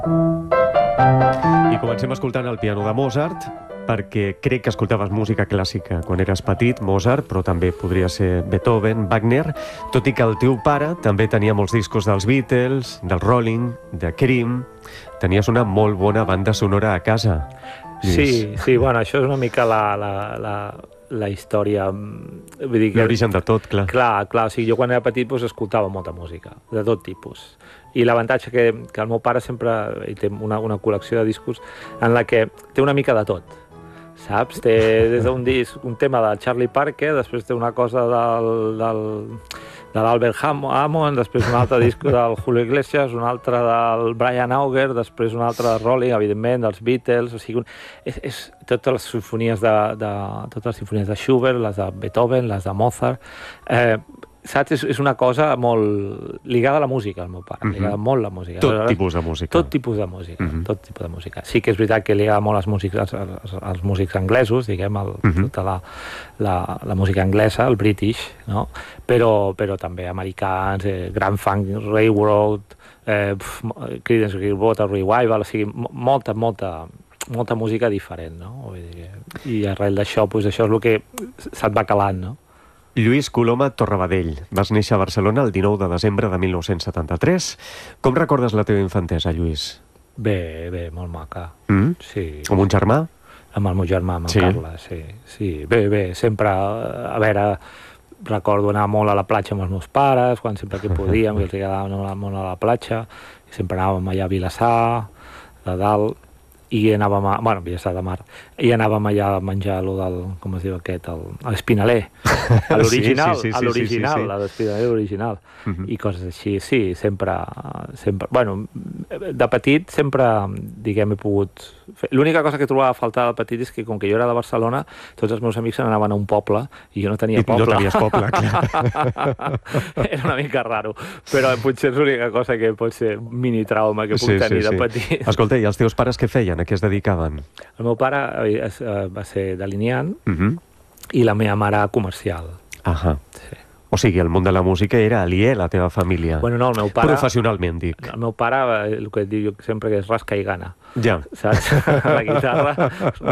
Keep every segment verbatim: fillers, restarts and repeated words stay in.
I comencem escoltant el piano de Mozart, perquè crec que escoltaves música clàssica quan eres petit, Mozart, però també podria ser Beethoven, Wagner, tot i que el teu pare també tenia molts discos dels Beatles, del Rolling, de Cream. Tenies una molt bona banda sonora a casa, Lluís. Sí, sí, bueno, això és una mica la, la, la, la història... Vull dir que... L'origen de tot, clar. Clar, clar, o sigui, jo quan era petit doncs, escoltava molta música, de tot tipus. I l'avantatge que, que el meu pare sempre hi té una, una col·lecció de discos en la que té una mica de tot, saps? Té des d'un disc, un tema de Charlie Parker, després té una cosa del, del, de l'Albert Hammond, després un altre disc del Julio Iglesias, un altre del Brian Auger, després un altre de Rolling, evidentment, dels Beatles, o sigui, és, és totes les simfonies de, de, totes les simfonies de Schubert, les de Beethoven, les de Mozart, eh, saps? És, és una cosa molt ligada a la música, el meu pare, uh-huh. Ligada molt a la música. Tot Aleshores, tipus de música. Tot tipus de música, uh-huh. Tot tipus de música. Sí que és veritat que ligada molt als músics, als, als, als músics anglesos, diguem, el, uh-huh. Tota la, la, la música anglesa, el British, no? Però, però també americans, eh, Grand Funk Railroad, eh, Creedence Clearwater Revival, o sigui, molta, molta, molta música diferent, no? Vull dir, i arrel d'això, doncs això és el que se't va calant, no? Lluís Coloma Torrabadell, vas néixer a Barcelona el dinou de desembre de mil nou-cents setanta-tres. Com recordes la teva infantesa, Lluís? Bé, bé, molt maca. Mm? Sí. Amb un germà? Amb el meu germà, amb el sí. Carles, sí. Sí, bé, bé, sempre, a veure, recordo anar molt a la platja amb els meus pares, quan sempre que podíem, que els agradava anar molt a la platja, i sempre anàvem allà a Vilassar, de dalt, i anàvem a... Bueno, Vilassar de Mar. I anàvem allà a menjar allò del... Com es diu aquest? L'espinaler. A l'original, sí, sí, sí, a l'original, sí, sí, sí. a l'espinaler original. Uh-huh. I coses així. Sí, sempre... sempre bueno, de petit sempre, diguem, he pogut... Fer... L'única cosa que trobava a faltar de petit és que, com que jo era de Barcelona, tots els meus amics se n'anaven a un poble i jo no tenia I poble. I no tenies poble, clar. Era una mica raro. Però potser és l'única cosa que pot ser un mini trauma que puc sí, tenir sí, de sí. petit. Escolta, i els teus pares què feien? A què es dedicaven? El meu pare va ser delineant uh-huh. i la meva mare comercial. Ahà. Sí. O sigui, el món de la música era aliè a la teva família. Bueno, no, el meu pare... Professionalment, dic. El meu pare, el que diu sempre que és rasca i gana. Ja. Saps? La guitarra.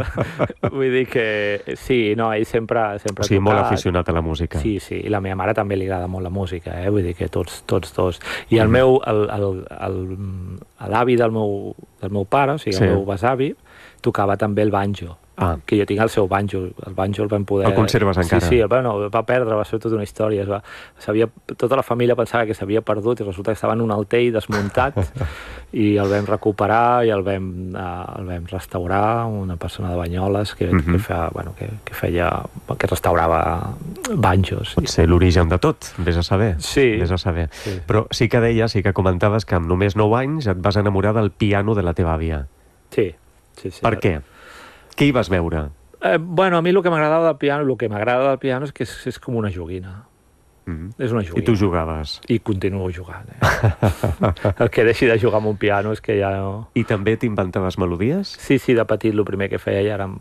Vull dir que sí, no, ell sempre... sempre o sigui, tocat. Molt aficionat a la música. Sí, sí, i la meva mare també li agrada molt la música, eh? Vull dir que tots, tots dos. I el mm. meu, el, el, el, l'avi del meu, del meu pare, o sigui, sí. El meu besavi, tocava també el banjo. Ah. Que jo tinc el seu banjo, el banjo el vam poder... El conserves encara? Sí, sí, el, bueno, el va perdre, va ser tota una història. Es va, tota la família pensava que s'havia perdut i resulta que estava en un altell desmuntat i el vam recuperar i el vam, uh, el vam restaurar, una persona de Banyoles que, uh-huh. que, feia, bueno, que, que feia... que restaurava banjos. Pot ser l'origen de tot, vés a saber. Sí. Vés a saber. Sí. Però sí que deies, sí que comentaves que amb només nou anys et vas enamorar del piano de la teva àvia. Sí, sí, sí. Per què? Què hi vas veure? Eh, bueno, a mi el que m'agradava del piano, el que m'agrada del piano és que és, és com una joguina. Mm-hmm. És una joguina. I tu jugaves? I continuo jugant. Eh? El que deixi de jugar amb un piano és que ja no... I també t'inventaves melodies? Sí, sí, de petit el primer que feia ja era...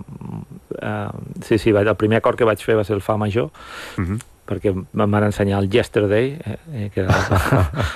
Uh, sí, sí, el primer acord que vaig fer va ser el fa major, mm-hmm. perquè em van ensenyar el Yesterday, eh, que era